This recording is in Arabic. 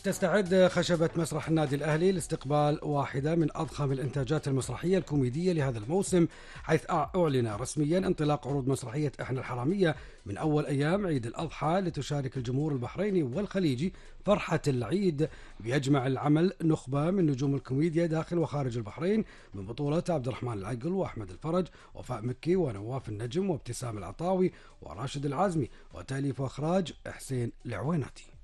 تستعد خشبة مسرح النادي الأهلي لاستقبال واحدة من أضخم الإنتاجات المسرحية الكوميدية لهذا الموسم، حيث أعلن رسميا انطلاق عروض مسرحية إحنا الحرامية من أول أيام عيد الأضحى، لتشارك الجمهور البحريني والخليجي فرحة العيد. بيجمع العمل نخبة من نجوم الكوميديا داخل وخارج البحرين، من بطولة عبد الرحمن العقل وأحمد الفرج وفاء مكي ونواف النجم وابتسام العطاوي وراشد العازمي، وتأليف وإخراج حسين العويناتي.